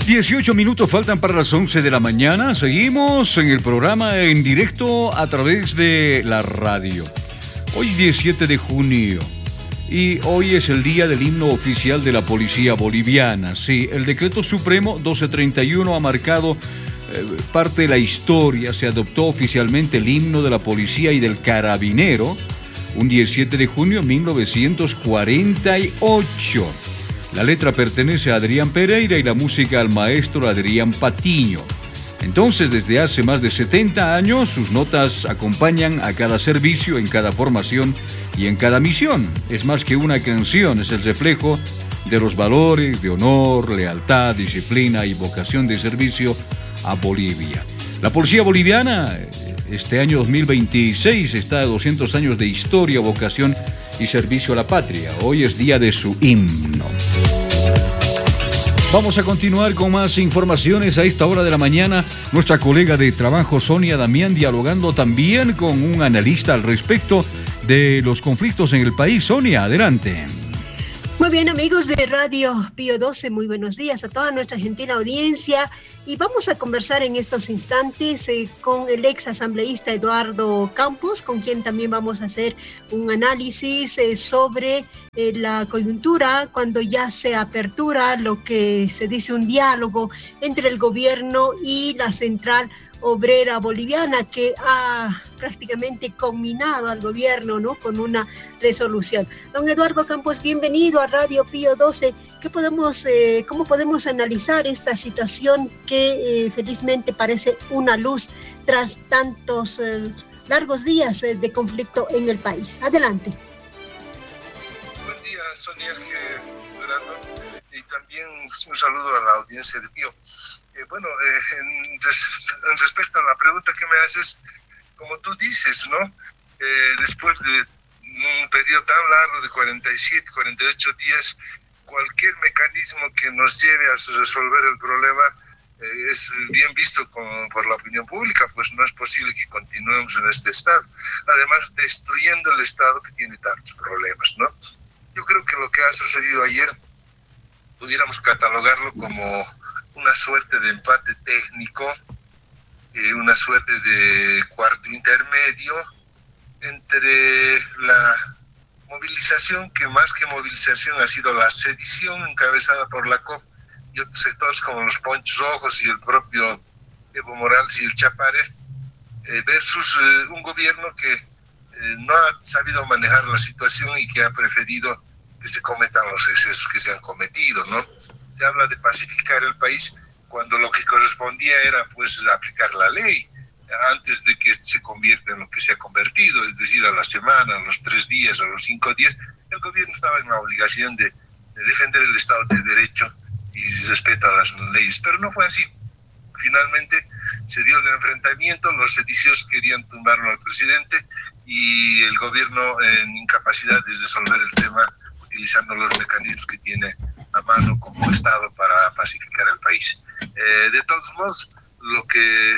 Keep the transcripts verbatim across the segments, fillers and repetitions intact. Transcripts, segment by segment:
dieciocho minutos faltan para las once de la mañana. Seguimos en el programa en directo a través de la radio. Hoy es diecisiete de junio y hoy es el día del himno oficial de la Policía Boliviana. Sí, el Decreto Supremo doce treinta y uno ha marcado eh, parte de la historia. Se adoptó oficialmente el himno de la Policía y del Carabinero un diecisiete de junio de mil novecientos cuarenta y ocho. La letra pertenece a Adrián Pereira y la música al maestro Adrián Patiño. Entonces, desde hace más de setenta años, sus notas acompañan a cada servicio, en cada formación y en cada misión. Es más que una canción, es el reflejo de los valores de honor, lealtad, disciplina y vocación de servicio a Bolivia. La Policía Boliviana, este año dos mil veintiséis, está a doscientos años de historia, vocación y servicio a la patria. Hoy es día de su himno. Vamos a continuar con más informaciones a esta hora de la mañana. Nuestra colega de trabajo, Sonia Damián, dialogando también con un analista al respecto de los conflictos en el país. Sonia, adelante. Muy bien, amigos de Radio Pío doce, muy buenos días a toda nuestra gentil audiencia. Y vamos a conversar en estos instantes eh, con el ex asambleísta Eduardo Campos, con quien también vamos a hacer un análisis eh, sobre eh, la coyuntura, cuando ya se apertura lo que se dice un diálogo entre el gobierno y la central obrera boliviana, que ha prácticamente conminado al gobierno, ¿no?, con una resolución. Don Eduardo Campos, bienvenido a Radio Pío doce. ¿Qué podemos, eh, cómo podemos analizar esta situación que eh, felizmente parece una luz tras tantos eh, largos días eh, de conflicto en el país? Adelante. Buen día, Sonia Fernando, y también un saludo a la audiencia de Pío. Eh, bueno, eh, en, res, en respecto a la pregunta que me haces, como tú dices, ¿no? Eh, después de un periodo tan largo de cuarenta y siete, cuarenta y ocho días, cualquier mecanismo que nos lleve a resolver el problema eh, es bien visto con, por la opinión pública, pues no es posible que continuemos en este estado, además destruyendo el estado que tiene tantos problemas, ¿no? Yo creo que lo que ha sucedido ayer pudiéramos catalogarlo como una suerte de empate técnico, eh, una suerte de cuarto intermedio entre la movilización, que más que movilización ha sido la sedición encabezada por la C O P y otros sectores como los Ponchos Rojos y el propio Evo Morales y el Chapare, eh, versus eh, un gobierno que eh, no ha sabido manejar la situación y que ha preferido que se cometan los excesos que se han cometido, ¿no? Se habla de pacificar el país cuando lo que correspondía era pues aplicar la ley antes de que se convierta en lo que se ha convertido, es decir, a la semana, a los tres días, a los cinco días. El gobierno estaba en la obligación de, de defender el Estado de Derecho y respeto a las leyes, pero no fue así. Finalmente se dio el enfrentamiento, los sediciosos querían tumbarlo al presidente y el gobierno en incapacidad de resolver el tema utilizando los mecanismos que tiene a mano como Estado para pacificar el país. Eh, de todos modos, lo que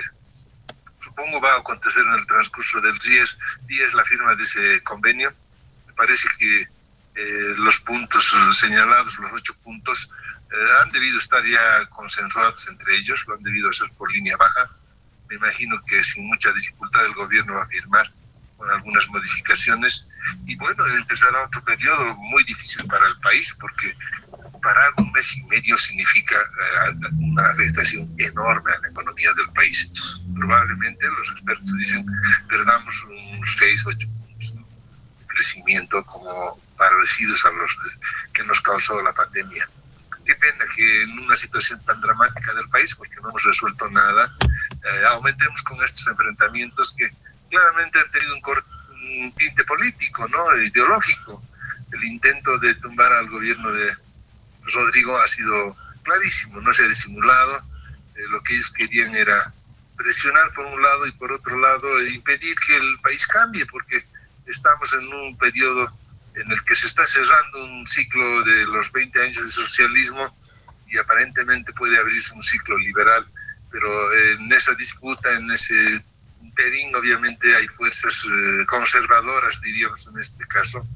supongo va a acontecer en el transcurso del día es, día es la firma de ese convenio. Me parece que eh, los puntos señalados, los ocho puntos, eh, han debido estar ya consensuados entre ellos, lo han debido hacer por línea baja. Me imagino que sin mucha dificultad el gobierno va a firmar con algunas modificaciones y bueno, empezará otro periodo muy difícil para el país, porque parar un mes y medio significa uh, una afectación enorme a la economía del país. Probablemente los expertos dicen perdamos unos seis, ocho puntos de crecimiento como parecidos a los que nos causó la pandemia. Qué pena que en una situación tan dramática del país, porque no hemos resuelto nada, eh, aumentemos con estos enfrentamientos que claramente han tenido un, cor- un tinte político, ¿no?, ideológico. El intento de tumbar al gobierno de Rodrigo ha sido clarísimo, no se ha disimulado. Eh, lo que ellos querían era presionar por un lado y por otro lado e impedir que el país cambie, porque estamos en un periodo en el que se está cerrando un ciclo de los veinte años de socialismo y aparentemente puede abrirse un ciclo liberal, pero en esa disputa, en ese interín, obviamente hay fuerzas eh, conservadoras, diríamos en este caso,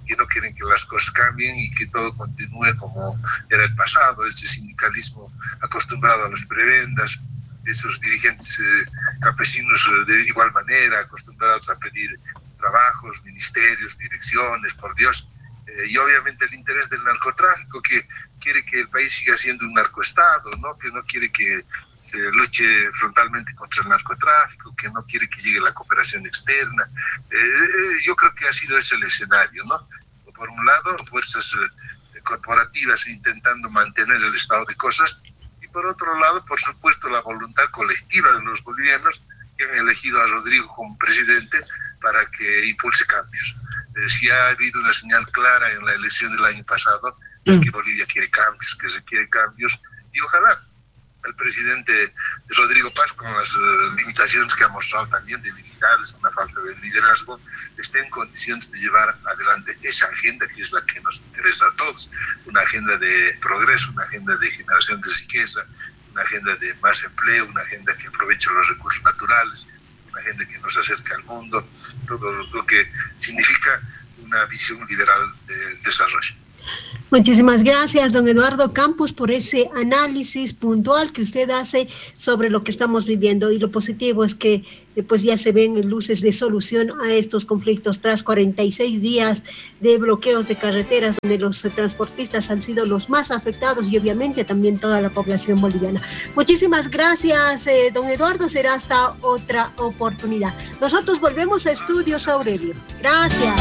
que no quieren que las cosas cambien y que todo continúe como era el pasado, ese sindicalismo acostumbrado a las prebendas, esos dirigentes eh, campesinos eh, de igual manera, acostumbrados a pedir trabajos, ministerios, direcciones, por Dios, eh, y obviamente el interés del narcotráfico, que quiere que el país siga siendo un narcoestado, ¿no? Que no quiere que se luche frontalmente contra el narcotráfico, que no quiere que llegue la cooperación externa. Eh, yo creo que ha sido ese el escenario, ¿no? Por un lado, fuerzas eh, corporativas intentando mantener el estado de cosas, y por otro lado, por supuesto, la voluntad colectiva de los bolivianos que han elegido a Rodrigo como presidente para que impulse cambios. Eh, si ha habido una señal clara en la elección del año pasado, es que Bolivia quiere cambios, que se quiere cambios, y ojalá el presidente Rodrigo Paz, con las uh, limitaciones que ha mostrado también, debilidades, una falta de liderazgo, esté en condiciones de llevar adelante esa agenda que es la que nos interesa a todos, una agenda de progreso, una agenda de generación de riqueza, una agenda de más empleo, una agenda que aproveche los recursos naturales, una agenda que nos acerque al mundo, todo lo que significa una visión liberal del desarrollo. Muchísimas gracias, don Eduardo Campos, por ese análisis puntual que usted hace sobre lo que estamos viviendo, y lo positivo es que eh, pues ya se ven luces de solución a estos conflictos tras cuarenta y seis días de bloqueos de carreteras, donde los eh, transportistas han sido los más afectados, y obviamente también toda la población boliviana. Muchísimas gracias, eh, don Eduardo, será hasta otra oportunidad. Nosotros volvemos a Estudios Aurelio. Gracias.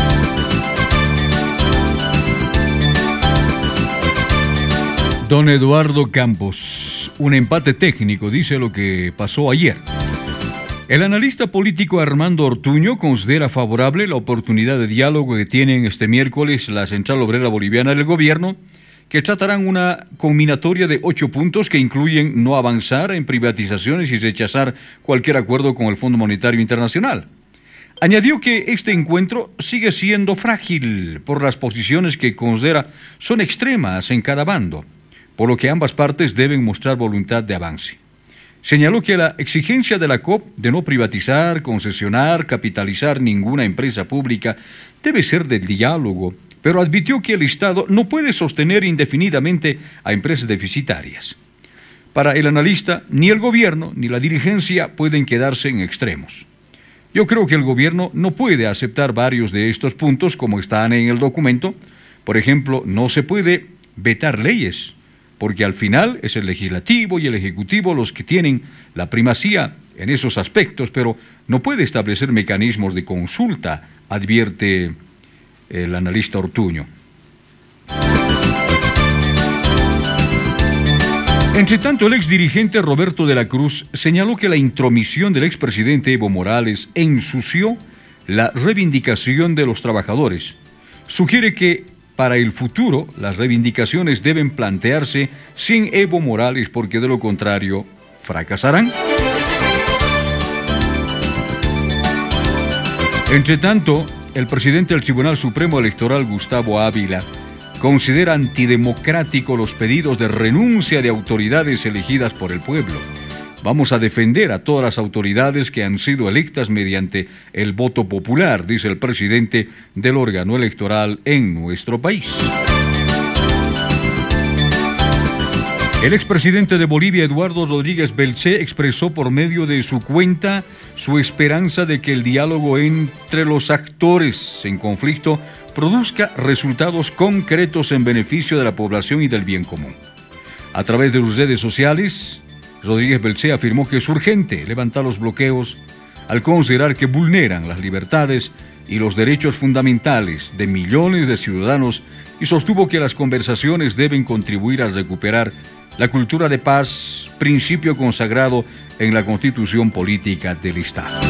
Don Eduardo Campos, un empate técnico, dice lo que pasó ayer. El analista político Armando Ortuño considera favorable la oportunidad de diálogo que tienen este miércoles la Central Obrera Boliviana y el gobierno, que tratarán una combinatoria de ocho puntos que incluyen no avanzar en privatizaciones y rechazar cualquier acuerdo con el Fondo Monetario Internacional. Añadió que este encuentro sigue siendo frágil por las posiciones que considera son extremas en cada bando, por lo que ambas partes deben mostrar voluntad de avance. Señaló que la exigencia de la C O P de no privatizar, concesionar, capitalizar ninguna empresa pública debe ser del diálogo, pero advirtió que el Estado no puede sostener indefinidamente a empresas deficitarias. Para el analista, ni el gobierno ni la dirigencia pueden quedarse en extremos. Yo creo que el gobierno no puede aceptar varios de estos puntos como están en el documento. Por ejemplo, no se puede vetar leyes, porque al final es el legislativo y el ejecutivo los que tienen la primacía en esos aspectos, pero no puede establecer mecanismos de consulta, advierte el analista Ortuño. Entre tanto, el exdirigente Roberto de la Cruz señaló que la intromisión del expresidente Evo Morales ensució la reivindicación de los trabajadores. Sugiere que para el futuro, las reivindicaciones deben plantearse sin Evo Morales, porque de lo contrario, fracasarán. Entre tanto, el presidente del Tribunal Supremo Electoral, Gustavo Ávila, considera antidemocrático los pedidos de renuncia de autoridades elegidas por el pueblo. Vamos a defender a todas las autoridades que han sido electas mediante el voto popular, dice el presidente del órgano electoral en nuestro país. El expresidente de Bolivia, Eduardo Rodríguez Belcé, expresó por medio de su cuenta su esperanza de que el diálogo entre los actores en conflicto produzca resultados concretos en beneficio de la población y del bien común. A través de sus redes sociales, Rodríguez Belcé afirmó que es urgente levantar los bloqueos al considerar que vulneran las libertades y los derechos fundamentales de millones de ciudadanos, y sostuvo que las conversaciones deben contribuir a recuperar la cultura de paz, principio consagrado en la Constitución Política del Estado.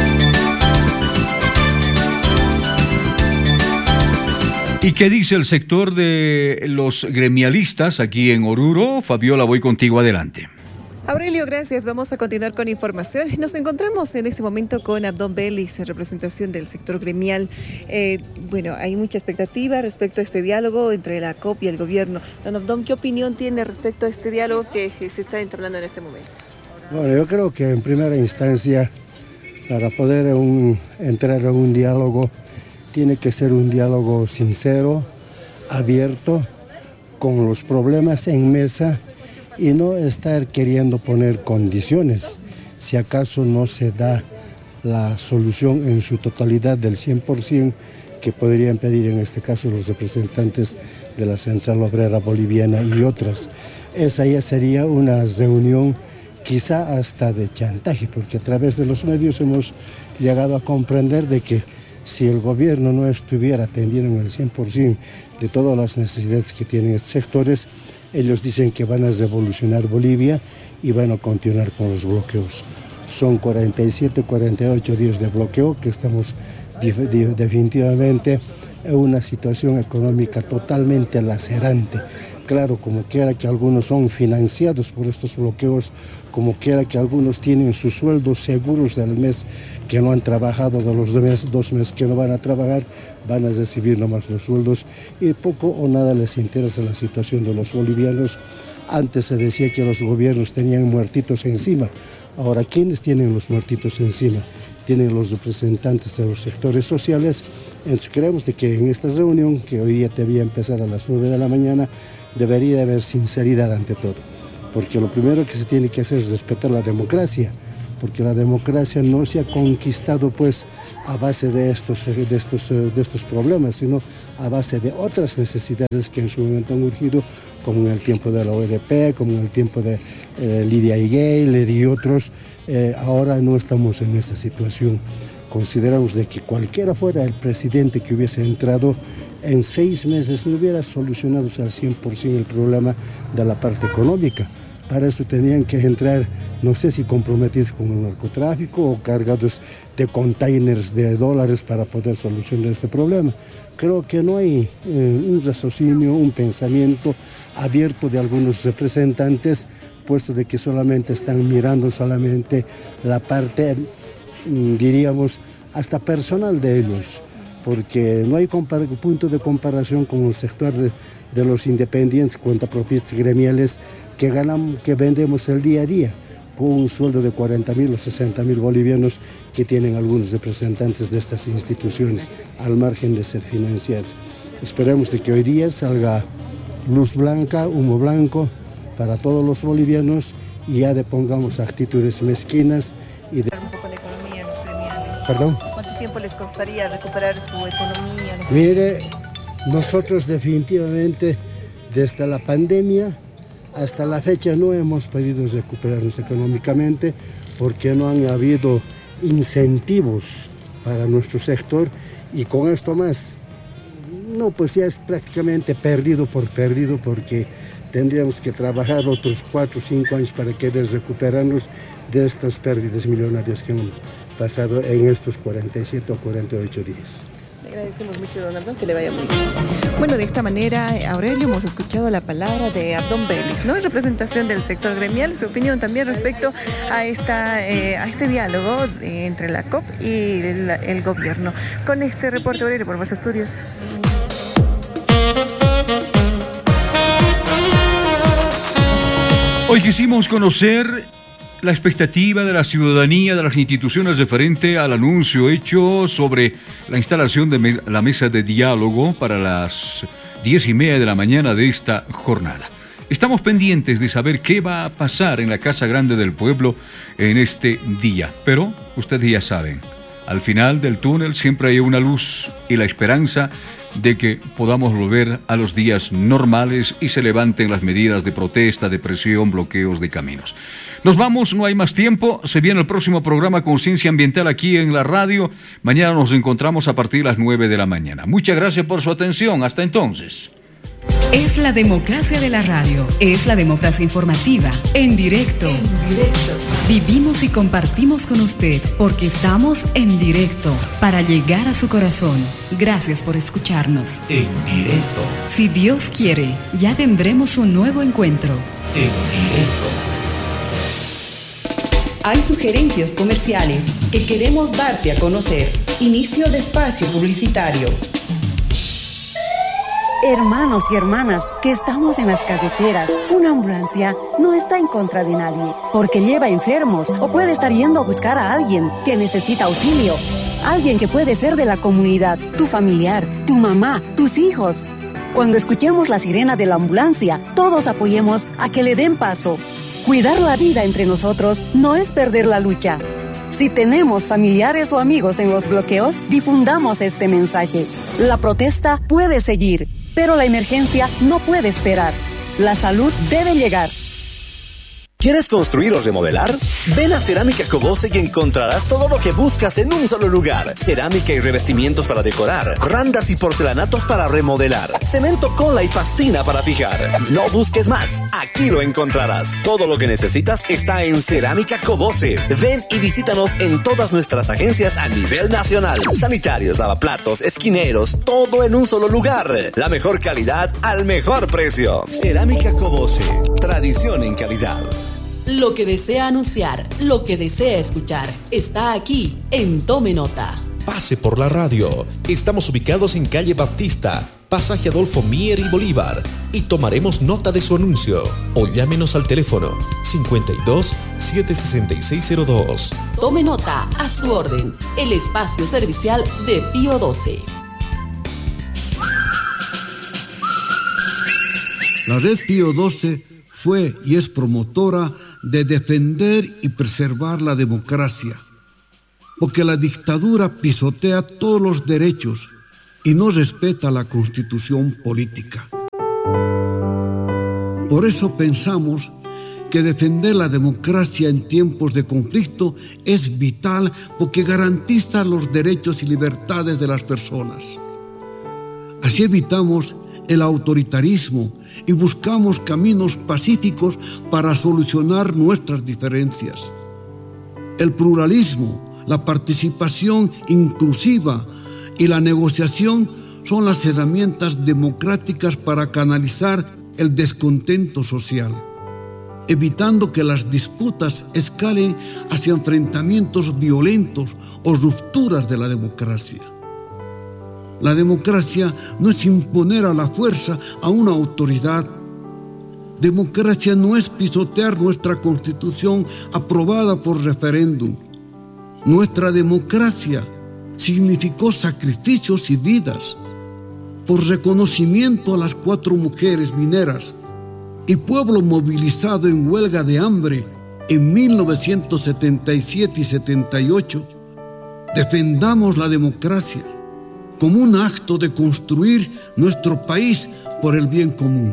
¿Y qué dice el sector de los gremialistas aquí en Oruro? Fabiola, voy contigo, adelante. Aurelio, gracias. Vamos a continuar con información. Nos encontramos en este momento con Abdón Vélez, en representación del sector gremial. Eh, bueno, hay mucha expectativa respecto a este diálogo entre la C O P y el gobierno. Don Abdón, ¿qué opinión tiene respecto a este diálogo que se está entablando en este momento? Bueno, yo creo que en primera instancia, para poder un, entrar en un diálogo, tiene que ser un diálogo sincero, abierto, con los problemas en mesa y no estar queriendo poner condiciones. Si acaso no se da la solución en su totalidad del cien por ciento que podrían pedir en este caso los representantes de la Central Obrera Boliviana y otras. Esa ya sería una reunión quizá hasta de chantaje, porque a través de los medios hemos llegado a comprender de que si el gobierno no estuviera atendiendo en el cien por ciento de todas las necesidades que tienen estos sectores, ellos dicen que van a revolucionar Bolivia y van a continuar con los bloqueos. Son cuarenta y siete, cuarenta y ocho días de bloqueo que estamos definitivamente en una situación económica totalmente lacerante. Claro, como quiera que algunos son financiados por estos bloqueos, como quiera que algunos tienen sus sueldos seguros del mes que no han trabajado, de los dos, dos meses que no van a trabajar, van a recibir nomás los sueldos y poco o nada les interesa la situación de los bolivianos. Antes se decía que los gobiernos tenían muertitos encima. Ahora, ¿quiénes tienen los muertitos encima? Tienen los representantes de los sectores sociales. Entonces creemos de que en esta reunión, que hoy día debía empezar a las nueve de la mañana, debería haber sinceridad ante todo. Porque lo primero que se tiene que hacer es respetar la democracia, porque la democracia no se ha conquistado pues a base de estos, de estos, de estos problemas, sino a base de otras necesidades que en su momento han urgido, como en el tiempo de la O E D P, como en el tiempo de eh, Lidia Higuel y otros. Eh, ahora no estamos en esa situación. Consideramos de que cualquiera fuera el presidente que hubiese entrado, en seis meses no hubiera solucionado al cien por ciento el problema de la parte económica. Para eso tenían que entrar, no sé si comprometidos con el narcotráfico o cargados de containers de dólares para poder solucionar este problema. Creo que no hay eh, un raciocinio, un pensamiento abierto de algunos representantes, puesto de que solamente están mirando solamente la parte, diríamos, hasta personal de ellos, porque no hay punto de comparación con el sector de, de los independientes, cuentapropistas gremiales, que ganamos, que vendemos el día a día, con un sueldo de cuarenta mil o sesenta mil bolivianos que tienen algunos representantes de estas instituciones, al margen de ser financiados. Esperemos de que hoy día salga luz blanca, humo blanco para todos los bolivianos y ya depongamos actitudes mezquinas y de... Un poco la economía, los gremiales. ¿Perdón? ¿Cuánto tiempo les costaría recuperar su economía? No sé. Mire, nosotros definitivamente desde la pandemia hasta la fecha no hemos podido recuperarnos económicamente porque no han habido incentivos para nuestro sector y con esto más, no, pues ya es prácticamente perdido por perdido porque tendríamos que trabajar otros cuatro o cinco años para querer recuperarnos de estas pérdidas millonarias que hemos pasado en estos cuarenta y siete o cuarenta y ocho días. Le agradecemos mucho, don Abdón, que le vaya muy bien. Bueno, de esta manera, Aurelio, hemos escuchado la palabra de Abdón Vélez, ¿no? En representación del sector gremial, su opinión también respecto a, esta, eh, a este diálogo de, entre la C O P y el, el gobierno. Con este reporte, Aurelio, por Voz Estudios. Hoy quisimos conocer la expectativa de la ciudadanía, de las instituciones referente al anuncio hecho sobre la instalación de me- la mesa de diálogo para las diez y media de la mañana de esta jornada. Estamos pendientes de saber qué va a pasar en la Casa Grande del Pueblo en este día, pero ustedes ya saben, al final del túnel siempre hay una luz y la esperanza de que podamos volver a los días normales y se levanten las medidas de protesta, de presión, bloqueos de caminos. Nos vamos, no hay más tiempo. Se viene el próximo programa Conciencia Ambiental aquí en la radio. Mañana nos encontramos a partir de las nueve de la mañana. Muchas gracias por su atención. Hasta entonces. Es la democracia de la radio, es la democracia informativa, en directo. En directo. Vivimos y compartimos con usted porque estamos en directo para llegar a su corazón. Gracias por escucharnos. En directo. Si Dios quiere, ya tendremos un nuevo encuentro. En directo. Hay sugerencias comerciales que queremos darte a conocer. Inicio de espacio publicitario. Hermanos y hermanas que estamos en las carreteras, una ambulancia no está en contra de nadie, porque lleva enfermos o puede estar yendo a buscar a alguien que necesita auxilio. alguien que puede ser de la comunidad, tu familiar, tu mamá, tus hijos. Cuando escuchemos la sirena de la ambulancia, todos apoyemos a que le den paso. Cuidar la vida entre nosotros no es perder la lucha. Si tenemos familiares o amigos en los bloqueos, difundamos este mensaje. La protesta puede seguir, pero la emergencia no puede esperar. La salud debe llegar. ¿Quieres construir o remodelar? Ven a Cerámica Cobose y encontrarás todo lo que buscas en un solo lugar. Cerámica y revestimientos para decorar, randas y porcelanatos para remodelar, cemento, cola y pastina para fijar. No busques más, aquí lo encontrarás. Todo lo que necesitas está en Cerámica Cobose. Ven y visítanos en todas nuestras agencias a nivel nacional. Sanitarios, lavaplatos, esquineros, todo en un solo lugar. La mejor calidad al mejor precio. Cerámica Cobose, tradición en calidad. Lo que desea anunciar, lo que desea escuchar, está aquí en Tome Nota. Pase por la radio. Estamos ubicados en calle Baptista, pasaje Adolfo Mier y Bolívar, y tomaremos nota de su anuncio. O llámenos al teléfono cincuenta y dos, setecientos sesenta y seis cero dos. Tome Nota, a su orden, el espacio servicial de Pío doce. La red Pío doce fue y es promotora de defender y preservar la democracia, porque la dictadura pisotea todos los derechos y no respeta la constitución política. Por eso pensamos que defender la democracia en tiempos de conflicto es vital porque garantiza los derechos y libertades de las personas. Así evitamos el autoritarismo y buscamos caminos pacíficos para solucionar nuestras diferencias. El pluralismo, la participación inclusiva y la negociación son las herramientas democráticas para canalizar el descontento social, evitando que las disputas escalen hacia enfrentamientos violentos o rupturas de la democracia. La democracia no es imponer a la fuerza a una autoridad. Democracia no es pisotear nuestra Constitución aprobada por referéndum. Nuestra democracia significó sacrificios y vidas por reconocimiento a las cuatro mujeres mineras y pueblo movilizado en huelga de hambre en mil novecientos setenta y siete y setenta y ocho. Defendamos la democracia como un acto de construir nuestro país por el bien común.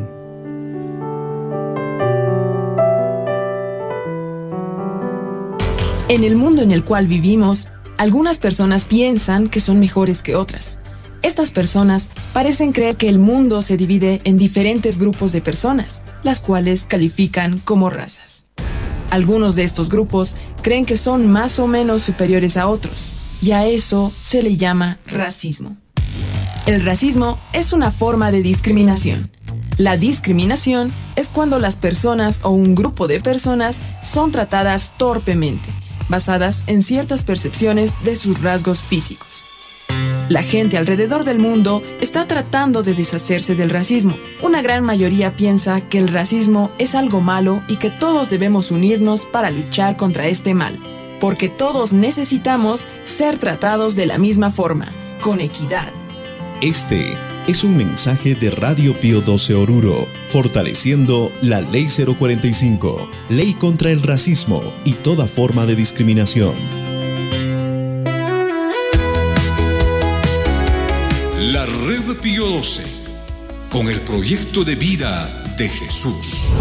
En el mundo en el cual vivimos, algunas personas piensan que son mejores que otras. Estas personas parecen creer que el mundo se divide en diferentes grupos de personas, las cuales califican como razas. Algunos de estos grupos creen que son más o menos superiores a otros, y a eso se le llama racismo. El racismo es una forma de discriminación. La discriminación es cuando las personas o un grupo de personas son tratadas torpemente, basadas en ciertas percepciones de sus rasgos físicos. La gente alrededor del mundo está tratando de deshacerse del racismo. Una gran mayoría piensa que el racismo es algo malo y que todos debemos unirnos para luchar contra este mal, porque todos necesitamos ser tratados de la misma forma, con equidad. Este es un mensaje de Radio Pío doce Oruro, fortaleciendo la Ley cero cuarenta y cinco, Ley contra el Racismo y toda forma de discriminación. La Red Pío doce, con el proyecto de vida de Jesús.